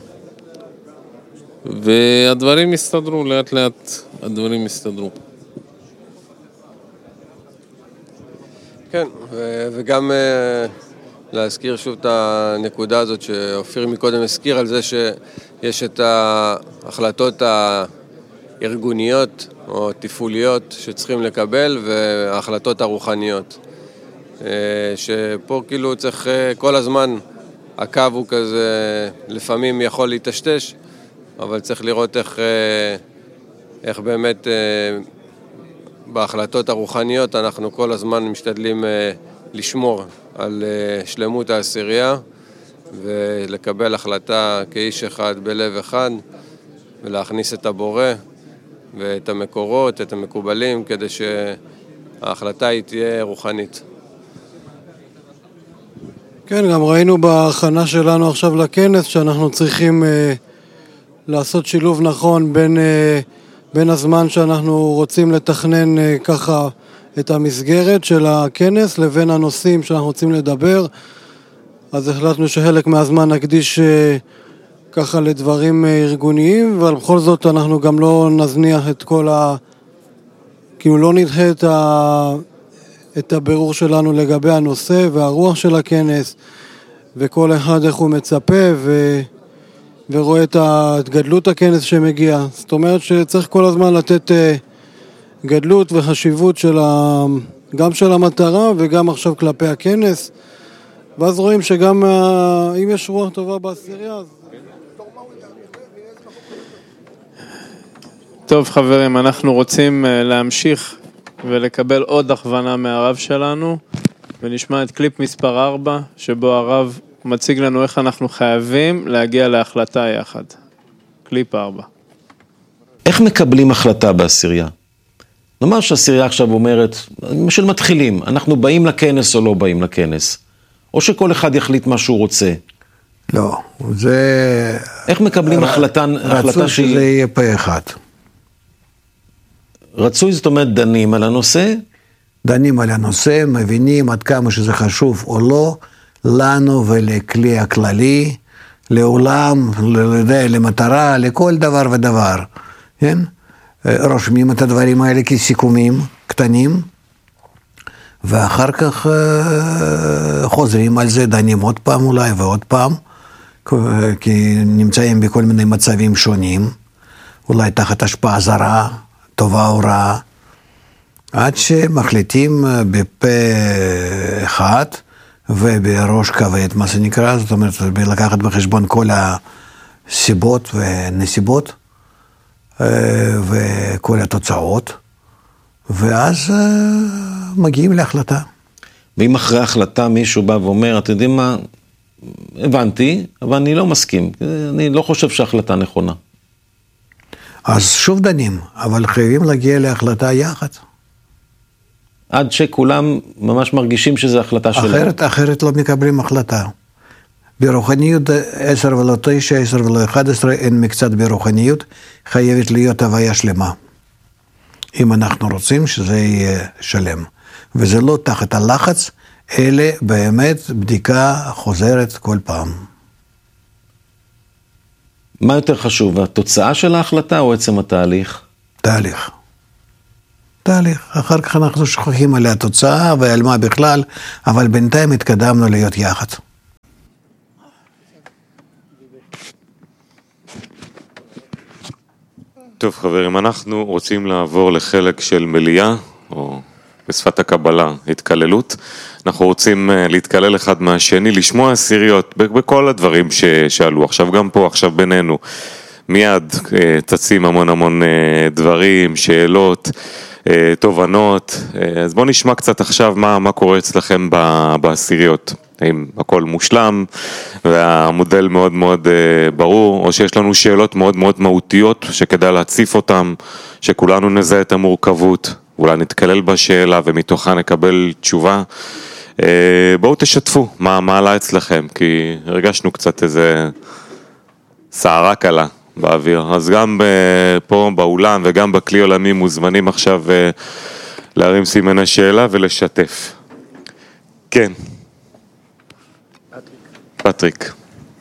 והדברים יסתדרו, לאט לאט הדברים יסתדרו. כן, וגם להזכיר שוב את הנקודה הזאת שאופיר מקודם הזכיר על זה שיש את ההחלטות הארגוניות או תפעוליות שצריכים לקבל וההחלטות הרוחניות. שפה כאילו צריך כל הזמן, הקו הוא כזה, לפעמים יכול להתשתש, אבל צריך לראות איך באמת בהחלטות הרוחניות אנחנו כל הזמן משתדלים לשמור על שלמות העשירייה ולקבל החלטה כאיש אחד בלב אחד ולהכניס את הבורא ואת המקורות, את המקובלים, כדי שההחלטה היא תהיה רוחנית. כן, גם ראינו בהכנה שלנו עכשיו לכנס שאנחנו צריכים לעשות שילוב נכון בין הזמן שאנחנו רוצים לתכנן ככה את המסגרת של הכנס לבין הנושאים שאנחנו רוצים לדבר. אז החלטנו שחלק מהזמן נקדיש ככה לדברים ארגוניים, אבל בכל זאת אנחנו גם לא נזניח את כל כאילו לא נדחה את הבירור שלנו לגבי הנושא והרוח של הכנס, וכל אחד איך הוא מצפה ורואה את גדלות הכנס שמגיע. זאת אומרת שצריך כל הזמן לתת גדלות וחשיבות גם של המטרה וגם עכשיו כלפי הכנס, ואז רואים שגם אם יש רוח טובה בעשירייה אז... טוב חברים, אנחנו רוצים להמשיך ולקבל עוד הכוונה מהרב שלנו, ונשמע את קליפ מספר 4, שבו הרב מציג לנו איך אנחנו חייבים להגיע להחלטה יחד. קליפ 4. איך מקבלים החלטה בעשירייה? נאמר שהעשירייה עכשיו אומרת, של מתחילים, אנחנו באים לכנס או לא באים לכנס, או שכל אחד יחליט מה שהוא רוצה. לא, זה... איך מקבלים החלטה רצוי שזה יהיה פה אחד. רצוי, זאת אומרת, דנים על הנושא? דנים על הנושא, מבינים עד כמה שזה חשוב או לא, לנו ולכלי הכללי, לעולם, למטרה, לכל דבר ודבר. כן? רושמים את הדברים האלה כסיכומים קטנים, ואחר כך חוזרים על זה, דנים עוד פעם אולי ועוד פעם, כי נמצאים בכל מיני מצבים שונים, אולי תחת השפעה זרה, טובה או רעה, עד שמחליטים בפה אחד ובראש כבד, מה שנקרא, זאת אומרת, לקחת בחשבון כל הסיבות ונסיבות וכל התוצאות, ואז מגיעים להחלטה. ואם אחרי ההחלטה מישהו בא ואומר, אתם יודעים מה, הבנתי, אבל אני לא מסכים, אני לא חושב שההחלטה נכונה. אז שוב דנים, אבל חייבים להגיע להחלטה יחד. עד שכולם ממש מרגישים שזו החלטה שלהם. אחרת לא מקבלים החלטה. ברוחניות 10 ולא 9, 10 ולא 11, אין מקצת ברוחניות, חייבת להיות הוויה שלמה. אם אנחנו רוצים שזה יהיה שלם. וזה לא תחת הלחץ, אלא באמת בדיקה חוזרת כל פעם. מה יותר חשוב, התוצאה של ההחלטה או עצם התהליך? תהליך. אחר כך אנחנו שוכחים על התוצאה ועל מה בכלל, אבל בינתיים התקדמנו להיות יחד. טוב חברים, אנחנו רוצים לעבור לחלק של מליאה, או בשפת הקבלה, התקללות. אנחנו רוצים להתקלל אחד מהשני, לשמוע עשיריות בכל הדברים ששאלו. עכשיו גם פה, עכשיו בינינו, מיד תצאים המון דברים, שאלות, תובנות. אז בואו נשמע קצת עכשיו מה קורה אצלכם בעשיריות. האם הכל מושלם והמודל מאוד מאוד ברור, או שיש לנו שאלות מאוד מאוד מהותיות שכדאי להציף אותם, שכולנו נזהה את המורכבות, אולי נתקלל בשאלה ומתוכה נקבל תשובה. בואו תשתפו מה עלה אצלכם, כי הרגשנו קצת איזה סערה קלה באוויר. אז גם פה באולם וגם בכלי עולמי מוזמנים עכשיו להרים סימני שאלה ולשתף. כן. פטריק.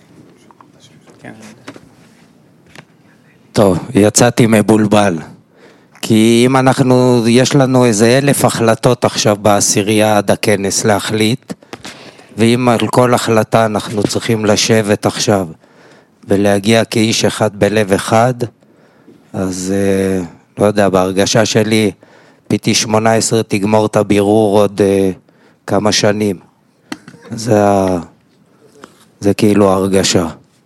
טוב, יצאתי מבולבל. כי אם יש לנו איזה 1,000 החלטות עכשיו בעשירייה עד הכנס להחליט, ואם על כל החלטה אנחנו צריכים לשבת עכשיו ולהגיע כאיש אחד בלב אחד, אז לא יודע, בהרגשה שלי, PT18 תגמור את הבירור עוד כמה שנים. זה כאילו הרגשה.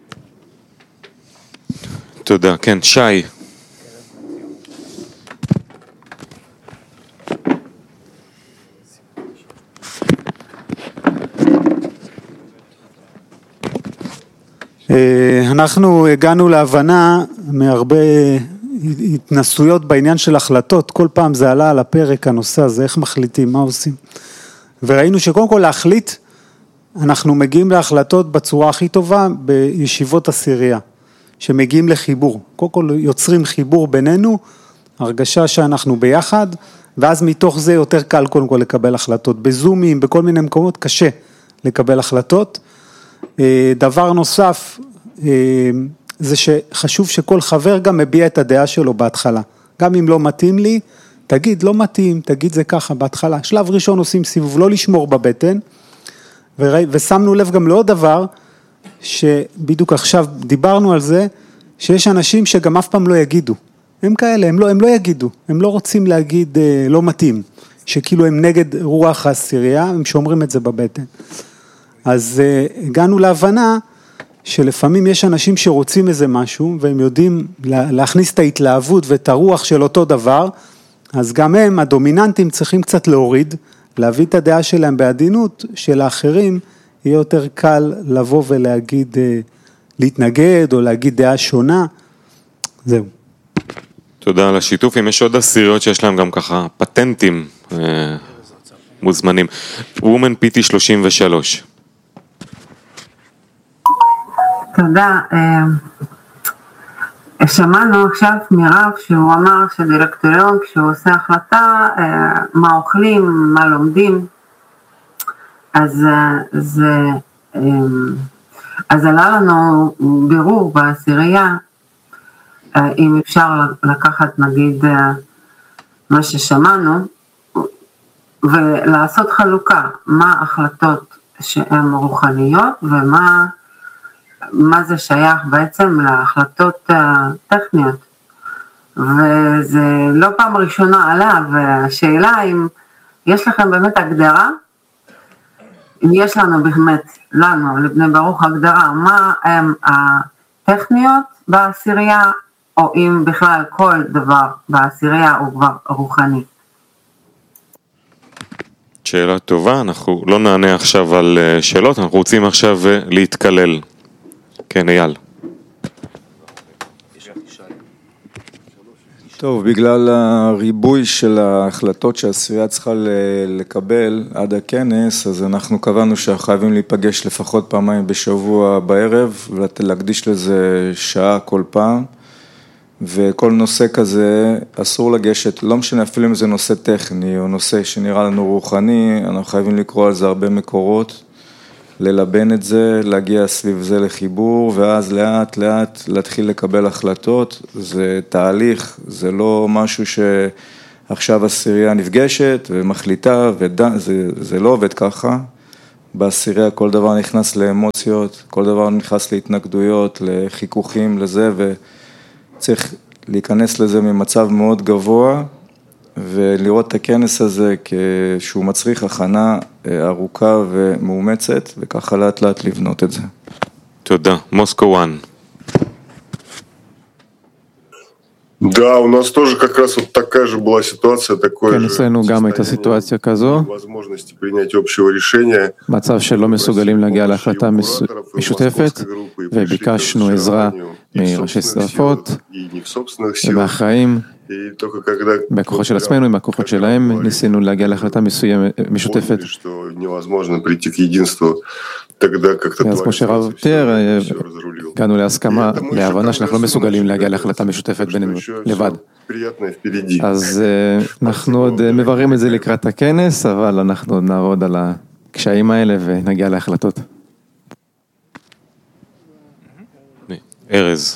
תודה, כן, שי. אנחנו הגענו להבנה מהרבה התנסויות בעניין של החלטות, כל פעם זה עלה על הפרק הנושא הזה, איך מחליטים, מה עושים. וראינו שקודם כל להחליט, אנחנו מגיעים להחלטות בצורה הכי טובה בישיבות עשירייה, שמגיעים לחיבור. קודם כל יוצרים חיבור בינינו, הרגשה שאנחנו ביחד, ואז מתוך זה יותר קל קודם כל לקבל החלטות. בזומים, בכל מיני מקומות קשה לקבל החלטות. דבר נוסף, זה שחשוב שכל חבר גם מביע את הדעה שלו בהתחלה. גם אם לא מתאים לי, תגיד לא מתאים, תגיד זה ככה בהתחלה. שלב ראשון עושים סיבוב, לא לשמור בבטן, ושמנו לב גם לעוד דבר, שבדיוק עכשיו דיברנו על זה, שיש אנשים שגם אף פעם לא יגידו. הם כאלה, הם לא יגידו, הם לא רוצים להגיד לא מתאים, שכאילו הם נגד רוח העשירייה, הם שומרים את זה בבטן. אז הגענו להבנה שלפעמים יש אנשים שרוצים איזה משהו, והם יודעים להכניס את ההתלהבות ואת הרוח של אותו דבר, אז גם הם, הדומיננטים, צריכים קצת להוריד, להביא את הדעה שלהם בעדינות, שלאחרים יהיה יותר קל לבוא ולהגיד, להתנגד או להגיד דעה שונה. זהו. תודה על השיתוף. אם יש עוד עשיריות שיש להם גם ככה פטנטים מוזמנים. וומן PT 33. תודה. שמענו עכשיו מרב שהוא אמר שדירקטוריון כשהוא עושה החלטה מה אוכלים, מה לומדים, אז עלה לנו בירור בעשירייה, אם אפשר לקחת נגיד מה ששמענו ולעשות חלוקה, מה החלטות שהן רוחניות ומה זה שייך בעצם להחלטות טכניות. וזה לא פעם ראשונה עלה, והשאלה אם יש לכם באמת הגדרה, אם יש לנו באמת, לבני ברוך הגדרה, מה הם הטכניות בעשירייה, או אם בכלל כל דבר בעשירייה הוא כבר רוחני. שאלה טובה, אנחנו לא נענה עכשיו על שאלות, אנחנו רוצים עכשיו להתקלל. כן, אייל. טוב, בגלל הריבוי של ההחלטות שהעשירייה צריכה לקבל עד הכנס, אז אנחנו קבענו שחייבים להיפגש לפחות פעמיים בשבוע בערב, ולהקדיש לזה שעה כל פעם, וכל נושא כזה אסור לגשת, לא משנה אפילו אם זה נושא טכני או נושא שנראה לנו רוחני, אנחנו חייבים לקרוא על זה הרבה מקורות, ללבן את זה, להגיע סביב זה לחיבור, ואז לאט לאט להתחיל לקבל החלטות. זה תהליך, זה לא משהו שעכשיו הסירייה נפגשת ומחליטה, זה לא עובד ככה. בסירייה כל דבר נכנס לאמוציות, כל דבר נכנס להתנגדויות, לחיכוכים, לזה, וצריך להיכנס לזה ממצב מאוד גבוה, ולראות את הכנס הזה כשהוא מצריך הכנה ארוכה ומאומצת, וככה לאט לאט לבנות את זה. תודה. מוסקו 1. Да, у нас тоже как раз вот такая же была ситуация, такое же אצלנו גם הייתה סיטואציה כזו, возможности принять общего решения. מצב שלא מסוגלים להגיע להחלטה משותפת, וביקשנו עזרה מראשי שרפות ומהחיים, בכוחות של עצמנו, עם הכוחות שלהם, ניסינו להגיע להחלטה משותפת. אז כמו שרב תיאר, הגענו להסכמה, להבנה שאנחנו לא מסוגלים להגיע להחלטה משותפת בינינו לבד. אז אנחנו עוד מבררים את זה לקראת הכנס, אבל אנחנו עוד נעבוד על הקשיים האלה ונגיע להחלטות. ארז.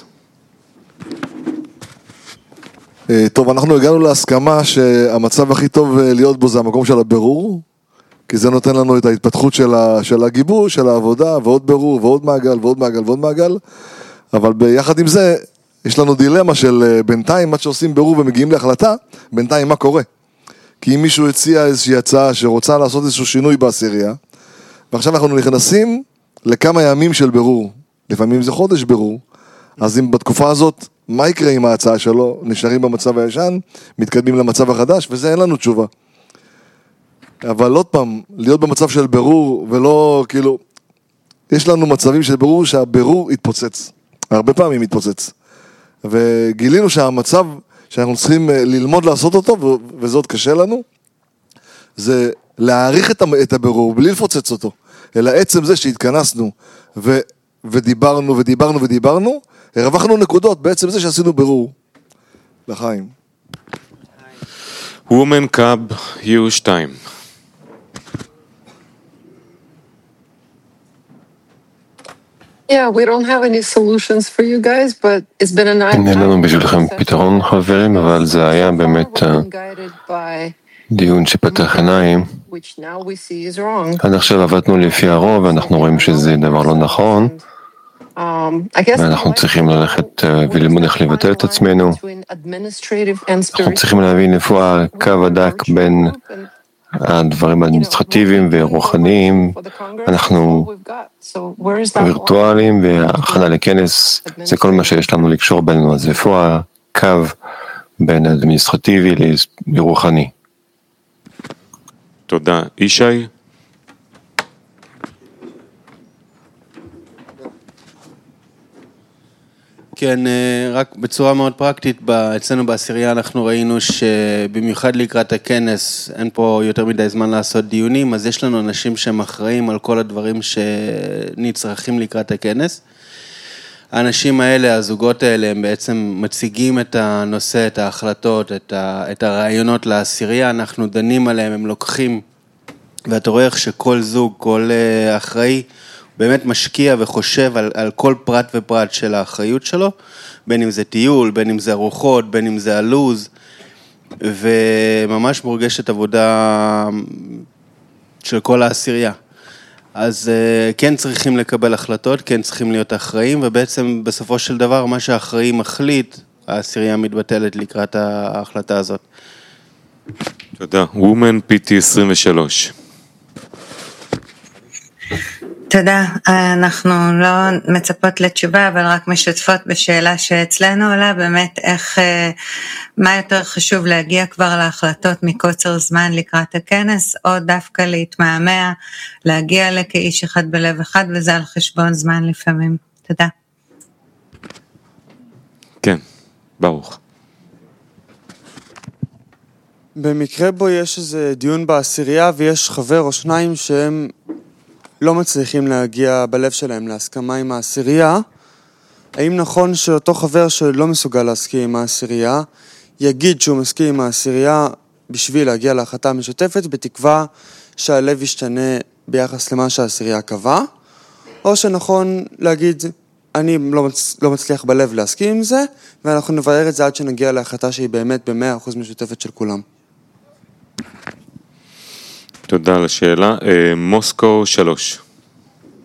טוב, אנחנו הגענו להסכמה שהמצב הכי טוב להיות בו זה המקום של הבירור, כי זה נותן לנו את ההתפתחות של הגיבוש, של העבודה, ועוד בירור, ועוד מעגל, ועוד מעגל, ועוד מעגל, אבל ביחד עם זה, יש לנו דילמה של בינתיים, עד שעושים בירור ומגיעים להחלטה, בינתיים מה קורה? כי אם מישהו הציע איזושהי הצעה שרוצה לעשות איזשהו שינוי בעשירייה, ועכשיו אנחנו נכנסים לכמה ימים של בירור, לפעמים זה חודש בירור, אז אם בתקופה הזאת, מה יקרה עם ההצעה שלו? נשארים במצב הישן, מתקדמים למצב החדש, וזה אין לנו תשובה. אבל עוד פעם, להיות במצב של בירור, ולא כאילו, יש לנו מצבים של בירור שהבירור יתפוצץ. הרבה פעמים יתפוצץ. וגילינו שהמצב שאנחנו צריכים ללמוד לעשות אותו, וזה עוד קשה לנו, זה להעריך את הבירור, בלי לפוצץ אותו. אלא עצם זה שהתכנסנו, ודיברנו, ודיברנו, ודיברנו, הרווחנו נקודות בעצם זה שעשינו בירור. לחיים. Woman Cub U2. Yeah, we don't have any solutions for you guys, but it's been a night. אין לנו בשבילכם פתרון, חברים, אבל זה היה באמת דיון שפתח עיניים. עד עכשיו עבדנו לפי הרוב, ואנחנו רואים שזה דבר לא נכון. ואנחנו צריכים ללכת וללמוד איך לבטל את עצמנו. אנחנו צריכים להבין איפה הקו הדק בין הדברים האדמיניסטרטיביים ורוחניים. אנחנו וירטואליים, והכנה לכנס זה כל מה שיש לנו לקשור בינינו. אז איפה הקו בין האדמיניסטרטיבי לרוחני? תודה. ישי? כן, רק בצורה מאוד פרקטית, אצלנו בעשירייה אנחנו ראינו שבמיוחד לקראת הכנס אין פה יותר מדי זמן לעשות דיונים, אז יש לנו אנשים שהם אחראים על כל הדברים שנצרכים לקראת הכנס. האנשים האלה, הזוגות האלה, הם בעצם מציגים את הנושא, את ההחלטות, את הרעיונות לעשירייה, אנחנו דנים עליהם, הם לוקחים, ואתה רואה איך שכל זוג, כל אחראי, באמת משקיע וחושב על כל פרט ופרט של האחריות שלו, בין אם זה טיול, בין אם זה ארוחות, בין אם זה הלוז, וממש מורגשת עבודה של כל העשירייה. אז כן צריכים לקבל החלטות, כן צריכים להיות אחראים, ובעצם בסופו של דבר מה שהאחראי מחליט, העשירייה מתבטלת לקראת ההחלטה הזאת. תודה. Woman PT 23. תודה, אנחנו לא מצפות לתשובה, אבל רק משתפות בשאלה שאצלנו עולה, באמת איך, מה יותר חשוב להגיע כבר להחלטות מקוצר זמן לקראת הכנס, או דווקא להתמהמה, להגיע לכאיש אחד בלב אחד, וזה על חשבון זמן לפעמים. תודה. כן, ברוך. במקרה בו יש איזה דיון בעשירייה, ויש חבר או שניים שהם לא מצליחים להגיע בלב שלהם להסכמה עם העשירייה, האם נכון שאותו חבר שלא מסוגל להסכים עם העשירייה, יגיד שהוא מסכים עם העשירייה בשביל להגיע להחלטה משותפת, בתקווה שהלב ישתנה ביחס למה שהעשירייה קבעה, או שנכון להגיד, אני לא מצליח בלב להסכים עם זה, ואנחנו נברר את זה עד שנגיע להחלטה שהיא באמת ב100% משותפת של כולם. תודה על השאלה. מוסקו 3.